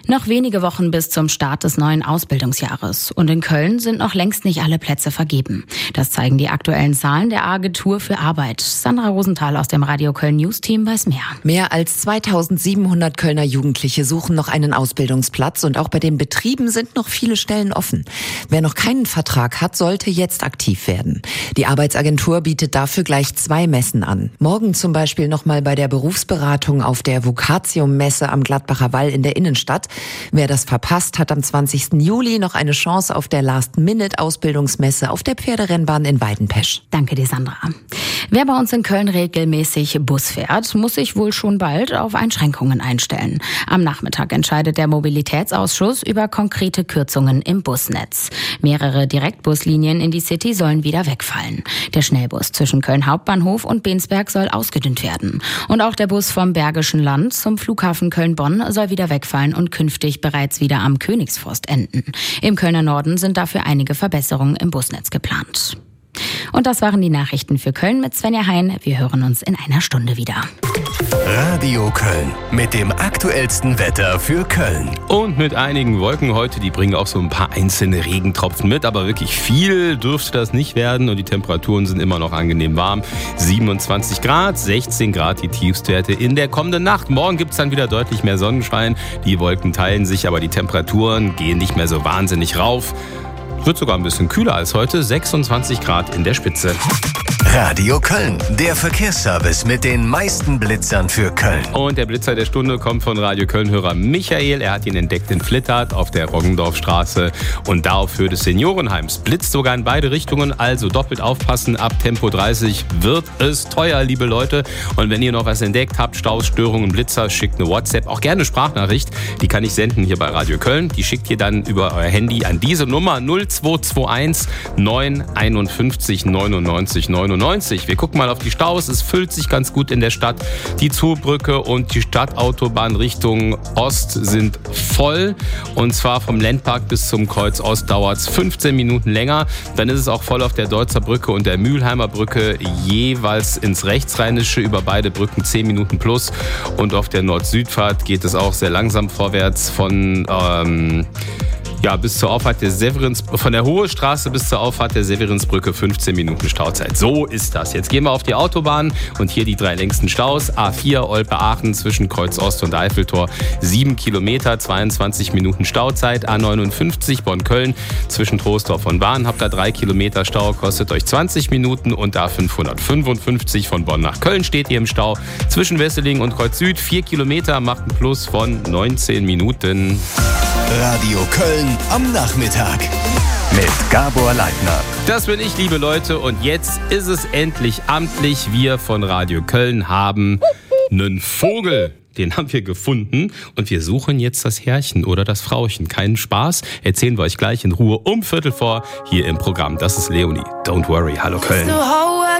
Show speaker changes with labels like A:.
A: Noch wenige Wochen bis zum Start des neuen Ausbildungsjahres. Und in Köln sind noch längst nicht alle Plätze vergeben. Das zeigen die aktuellen Zahlen der Agentur für Arbeit. Sandra Rosenthal aus dem Radio Köln News Team weiß mehr.
B: Mehr als 2700 Kölner Jugendliche suchen noch einen Ausbildungsplatz und auch bei den Betrieben sind noch viele Stellen offen. Wer noch keinen Vertrag hat, sollte jetzt aktiv werden. Die Arbeitsagentur bietet dafür gleich 2 Messen an. Morgen zum Beispiel nochmal bei der Berufsberatung auf der Vocatium-Messe am Gladbacher Wall in der Innenstadt. Wer das verpasst, hat am 20. Juli noch eine Chance auf der Last-Minute-Ausbildungsmesse auf der Pferderennbahn in Weidenpesch.
A: Danke dir, Sandra. Wer bei uns in Köln regelmäßig Bus fährt, muss sich wohl schon bald auf Einschränkungen einstellen. Am Nachmittag entscheidet der Mobilitätsausschuss über konkrete Kürzungen im Busnetz. Mehrere Direktbuslinien in die City sollen wieder wegfallen. Der Schnellbus zwischen Köln Hauptbahnhof und Bensberg soll ausgedünnt werden. Und auch der Bus vom Bergischen Land zum Flughafen Köln-Bonn soll wieder wegfallen und künftig bereits wieder am Königsforst enden. Im Kölner Norden sind dafür einige Verbesserungen im Busnetz geplant. Und das waren die Nachrichten für Köln mit Svenja Hein. Wir hören uns in einer Stunde wieder.
C: Radio Köln mit dem aktuellsten Wetter für Köln.
D: Und mit einigen Wolken heute, die bringen auch so ein paar einzelne Regentropfen mit, aber wirklich viel dürfte das nicht werden und die Temperaturen sind immer noch angenehm warm. 27 Grad, 16 Grad die Tiefstwerte in der kommenden Nacht. Morgen gibt es dann wieder deutlich mehr Sonnenschein. Die Wolken teilen sich, aber die Temperaturen gehen nicht mehr so wahnsinnig rauf. Wird sogar ein bisschen kühler als heute, 26 Grad in der Spitze.
C: Radio Köln, der Verkehrsservice mit den meisten Blitzern für Köln.
D: Und der Blitzer der Stunde kommt von Radio Köln-Hörer Michael. Er hat ihn entdeckt in Flittert auf der Roggendorfstraße und da auf Höhe des Seniorenheims. Blitzt sogar in beide Richtungen, also doppelt aufpassen. Ab Tempo 30 wird es teuer, liebe Leute. Und wenn ihr noch was entdeckt habt, Staus, Störungen, Blitzer, schickt eine WhatsApp, auch gerne eine Sprachnachricht. Die kann ich senden hier bei Radio Köln. Die schickt ihr dann über euer Handy an diese Nummer 0221 951 99 99. Wir gucken mal auf die Staus. Es füllt sich ganz gut in der Stadt. Die Zoobrücke und die Stadtautobahn Richtung Ost sind voll. Und zwar vom Lendpark bis zum Kreuz Ost dauert es 15 Minuten länger. Dann ist es auch voll auf der Deutzer Brücke und der Mühlheimer Brücke, jeweils ins Rechtsrheinische über beide Brücken 10 Minuten plus. Und auf der Nord-Süd-Fahrt geht es auch sehr langsam vorwärts von bis zur Auffahrt der von der Hohe Straße bis zur Auffahrt der Severinsbrücke 15 Minuten Stauzeit. So ist das. Jetzt gehen wir auf die Autobahn und hier die 3 längsten Staus. A4 Olpe-Aachen zwischen Kreuz Ost und Eiffeltor 7 Kilometer, 22 Minuten Stauzeit. A59 Bonn-Köln zwischen Troisdorf und Bahn. Habt da 3 Kilometer Stau, kostet euch 20 Minuten und A555 von Bonn nach Köln steht ihr im Stau. Zwischen Wesseling und Kreuz Süd 4 Kilometer, macht ein Plus von 19 Minuten.
C: Radio Köln am Nachmittag mit Gabor Leitner.
D: Das bin ich, liebe Leute, und jetzt ist es endlich amtlich. Wir von Radio Köln haben einen Vogel. Den haben wir gefunden und wir suchen jetzt das Herrchen oder das Frauchen. Keinen Spaß, erzählen wir euch gleich in Ruhe um 15:15 hier im Programm. Das ist Leonie. Don't worry, hallo Köln.